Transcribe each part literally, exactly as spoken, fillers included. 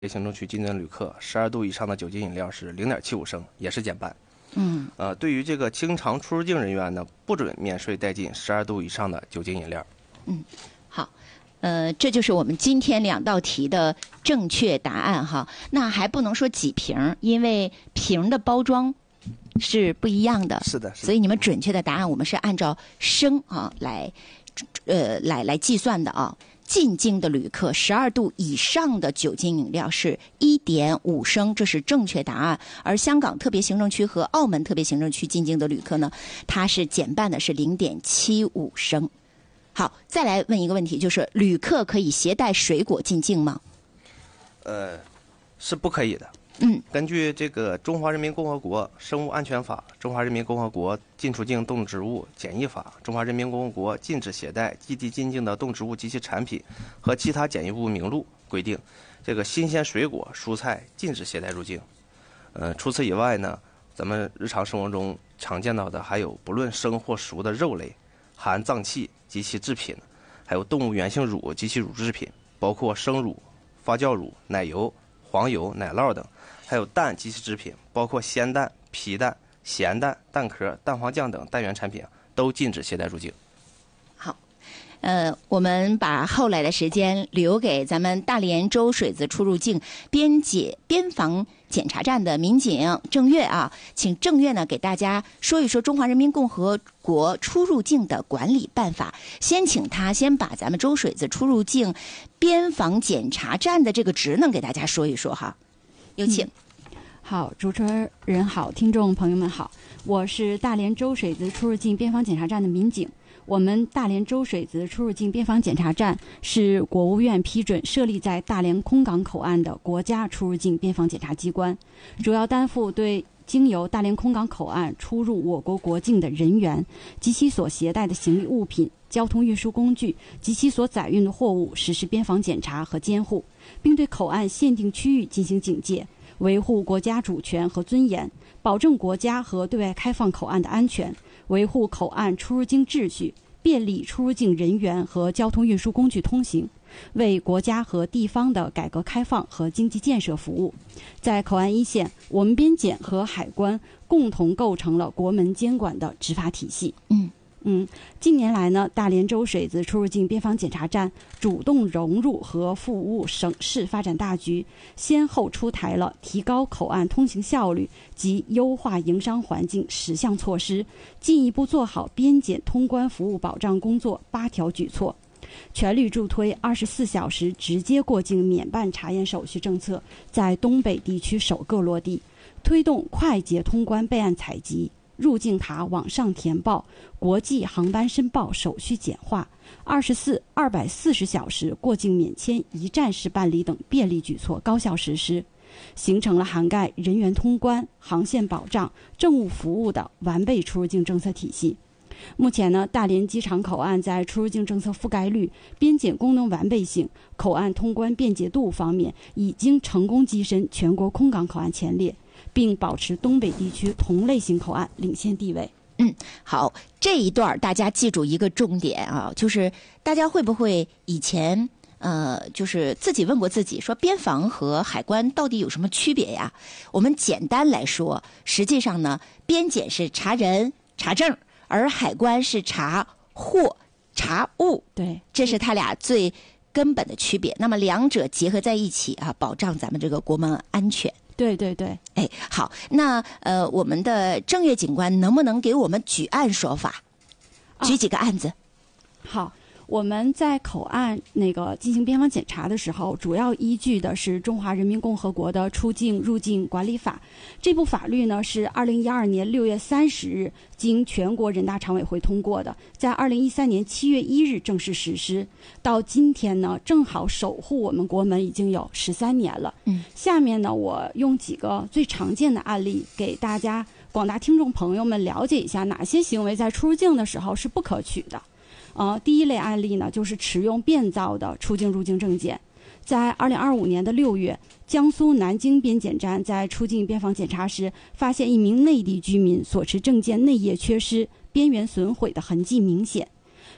行政区进京旅客，十二度以上的酒精饮料是零点七五升，也是减半。 嗯， 呃，对于这个经常出入境人员呢，不准免税带进十二度以上的酒精饮料。 嗯，好，呃，这就是我们今天两道题的正确答案哈。那还不能说几瓶，因为瓶的包装是不一样的。 是的，是的。 所以你们准确的答案，我们是按照升啊来，呃，来来计算的啊。进京的旅客，十二度以上的酒精饮料是一点五升，这是正确答案。而香港特别行政区和澳门特别行政区进京的旅客呢，它是减半的，是零点七五升。好，再来问一个问题，就是旅客可以携带水果进境吗？ 呃，是不可以的。 嗯， 根据这个《中华人民共和国生物安全法》、《中华人民共和国进出境动植物检疫法》、《中华人民共和国禁止携带寄递进境的动植物及其产品和其他检疫物名录》规定，这个新鲜水果、蔬菜禁止携带入境。呃，除此以外呢，咱们日常生活中常见到的还有不论生或熟的肉类、含脏器及其制品，还有动物原性乳及其乳制品，包括生乳、发酵乳、奶油、黄油、奶酪等。还有蛋及其制品，包括鲜蛋、皮蛋、咸蛋、蛋壳、蛋黄酱等蛋源产品，都禁止携带入境。 好，呃，我们把后来的时间留给咱们大连周水子出入境边界边防检查站的民警郑月啊，请郑月呢给大家说一说中华人民共和国出入境的管理办法。先请他先把咱们周水子出入境边防检查站的这个职能给大家说一说哈。有请。 嗯好，主持人好，听众朋友们好，我是大连周水子出入境边防检查站的民警。我们大连周水子出入境边防检查站是国务院批准设立在大连空港口岸的国家出入境边防检查机关，主要担负对经由大连空港口岸出入我国国境的人员及其所携带的行李物品、交通运输工具及其所载运的货物实施边防检查和监护，并对口岸限定区域进行警戒，维护国家主权和尊严，保证国家和对外开放口岸的安全，维护口岸出入境秩序，便利出入境人员和交通运输工具通行，为国家和地方的改革开放和经济建设服务。在口岸一线，我们边检和海关共同构成了国门监管的执法体系。 嗯嗯，近年来呢，大连周水子出入境边防检查站主动融入和服务省市发展大局，先后出台了提高口岸通行效率及优化营商环境十项措施，进一步做好边检通关服务保障工作八条举措，全力助推二十四小时直接过境免办查验手续政策在东北地区首个落地，推动快捷通关备案采集、入境卡网上填报、国际航班申报手续简化、二十四、二百四十小时过境免签一站式办理等便利举措高效实施，形成了涵盖人员通关、航线保障、政务服务的完备出入境政策体系。目前呢，大连机场口岸在出入境政策覆盖率、边检功能完备性、口岸通关便捷度方面已经成功跻身全国空港口岸前列，并保持东北地区同类型口岸领先地位。 嗯，好，这一段大家记住一个重点啊，就是大家会不会以前呃，就是自己问过自己，说边防和海关到底有什么区别呀？我们简单来说，实际上呢，边检是查人、查证，而海关是查货、查物， 对， 这是它俩最根本的区别。那么两者结合在一起啊，保障咱们这个国门安全。 对对对， 哎，好，那呃，我们的郑月警官能不能给我们举案说法，举几个案子？ 啊、好。我们在口岸那个进行边防检查的时候，主要依据的是《中华人民共和国的出境入境管理法》。这部法律呢是二零一二年六月三十日经全国人大常委会通过的，在二零一三年七月一日正式实施。到今天呢，正好守护我们国门已经有十三年了。 嗯， 下面呢，我用几个最常见的案例给大家广大听众朋友们了解一下，哪些行为在出入境的时候是不可取的。呃，第一类案例呢，就是持用变造的出境入境证件。在二零二五年的六月，江苏南京边检站在出境边防检查时，发现一名内地居民所持证件内页缺失、边缘损毁的痕迹明显。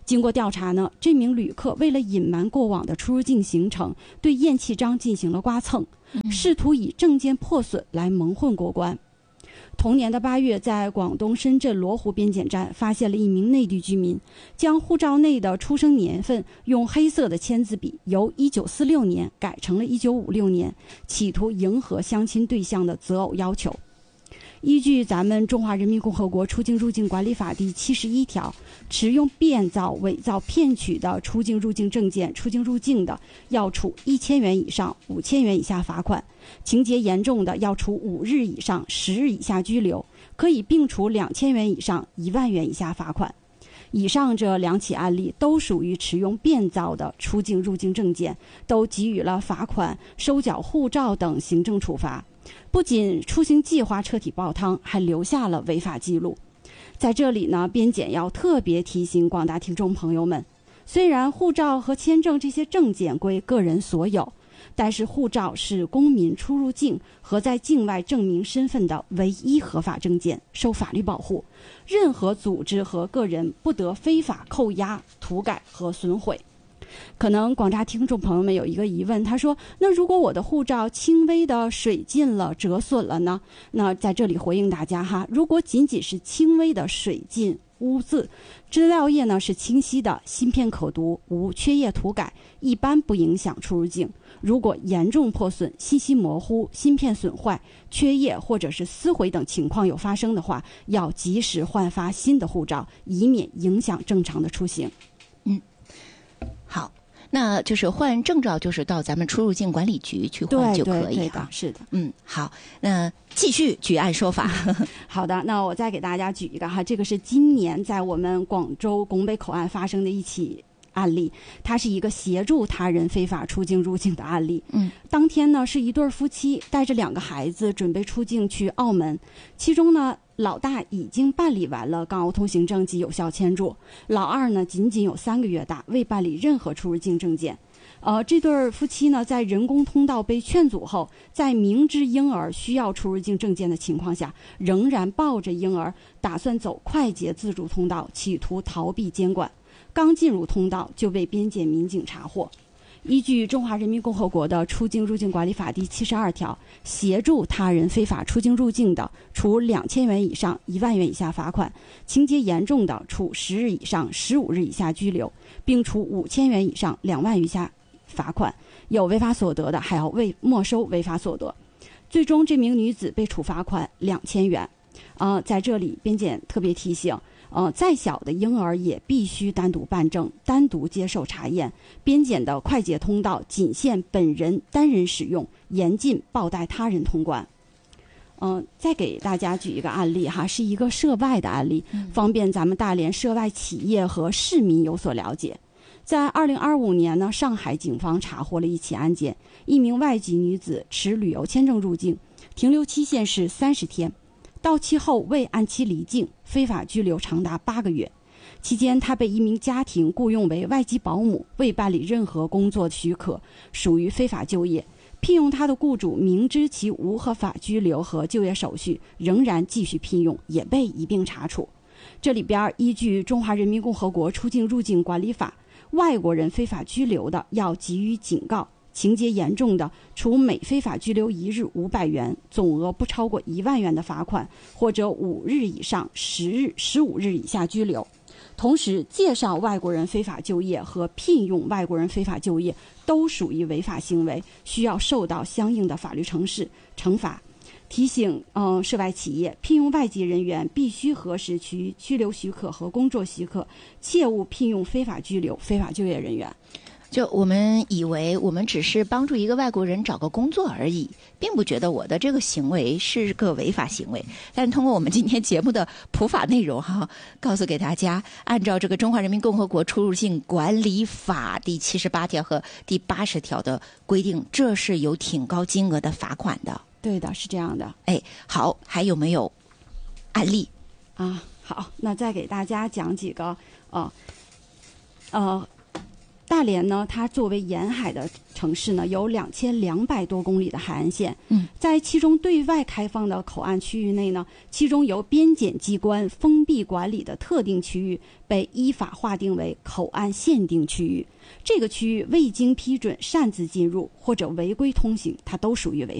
经过调查呢，这名旅客为了隐瞒过往的出入境行程，对验气章进行了刮蹭，试图以证件破损来蒙混过关。同年的八月，在广东深圳罗湖边检站发现了一名内地居民，将护照内的出生年份用黑色的签字笔由一九四六年改成了一九五六年，企图迎合相亲对象的择偶要求。依据咱们中华人民共和国出境入境管理法第七十一条，持用变造、伪造、骗取的出境入境证件出境入境的，要处一千元以上五千元以下罚款；情节严重的，要处五日以上十日以下拘留，可以并处两千元以上一万元以下罚款。以上这两起案例都属于持用变造的出境入境证件，都给予了罚款、收缴护照等行政处罚。不仅出行计划彻底泡汤，还留下了违法记录。在这里呢，边检要特别提醒广大听众朋友们，虽然护照和签证这些证件归个人所有，但是护照是公民出入境和在境外证明身份的唯一合法证件，受法律保护。任何组织和个人不得非法扣押、涂改和损毁。可能广大听众朋友们有一个疑问，他说，那如果我的护照轻微的水浸了、折损了呢？那在这里回应大家哈，如果仅仅是轻微的水浸、污渍，资料页呢是清晰的，芯片可读，无缺页涂改，一般不影响出入境。如果严重破损、信息模糊、芯片损坏、缺页或者是撕毁等情况有发生的话，要及时换发新的护照，以免影响正常的出行。 嗯，好，那就是换证照，就是到咱们出入境管理局去换就可以。 对的，是的。 嗯，好，那继续举案说法。 好的，那我再给大家举一个哈，这个是今年在我们广州拱北口岸发生的一起案例，它是一个协助他人非法出境入境的案例。 嗯， 当天呢是一对夫妻带着两个孩子准备出境去澳门，其中呢老大已经办理完了港澳通行证及有效签注，老二呢仅仅有三个月大，未办理任何出入境证件。呃，这对夫妻呢，在人工通道被劝阻后，在明知婴儿需要出入境证件的情况下，仍然抱着婴儿打算走快捷自助通道，企图逃避监管。刚进入通道就被边检民警查获。依据《中华人民共和国的出境入境管理法》第七十二条，协助他人非法出境入境的，处两千元以上一万元以下罚款；情节严重的，处十日以上十五日以下拘留，并处五千元以上两万元以下罚款。有违法所得的，还要为没收违法所得。最终，这名女子被处罚款两千元。呃，在这里，边检特别提醒。呃，再小的婴儿也必须单独办证，单独接受查验。边检的快捷通道仅限本人单人使用，严禁抱带他人通关。嗯、呃，再给大家举一个案例哈，是一个涉外的案例，方便咱们大连涉外企业和市民有所了解。在二零二五年呢，上海警方查获了一起案件，一名外籍女子持旅游签证入境，停留期限是三十天。到期后未按期离境，非法拘留长达八个月。期间，他被一名家庭雇佣为外籍保姆，未办理任何工作许可，属于非法就业。聘用他的雇主明知其无合法居留和就业手续，仍然继续聘用，也被一并查处。这里边依据《中华人民共和国出境入境管理法》，外国人非法拘留的要给予警告。情节严重的，处每非法拘留一日五百元，总额不超过一万元的罚款，或者五日以上十日、十五日以下拘留。同时，介绍外国人非法就业和聘用外国人非法就业都属于违法行为，需要受到相应的法律程序惩罚。提醒，嗯、呃，涉外企业聘用外籍人员必须核实其居留许可和工作许可，切勿聘用非法居留、非法就业人员。 就我们以为我们只是帮助一个外国人找个工作而已，并不觉得我的这个行为是个违法行为。但通过我们今天节目的普法内容哈，告诉给大家，按照这个《中华人民共和国出入境管理法》第七十八条和第八十条的规定，这是有挺高金额的罚款的。 对的，是这样的。 哎，好，还有没有案例啊？ 好，那再给大家讲几个呃呃。 大连呢，它作为沿海的城市呢，有两千两百多公里的海岸线。 嗯， 在其中对外开放的口岸区域内呢，其中由边检机关封闭管理的特定区域被依法划定为口岸限定区域。这个区域未经批准擅自进入或者违规通行，它都属于违